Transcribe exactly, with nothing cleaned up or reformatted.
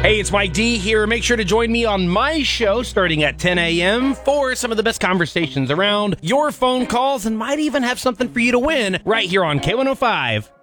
Hey, it's Mike D here. Make sure to join me on my show starting at ten a.m. for some of the best conversations around, your phone calls, and might even have something for you to win right here on K one oh five.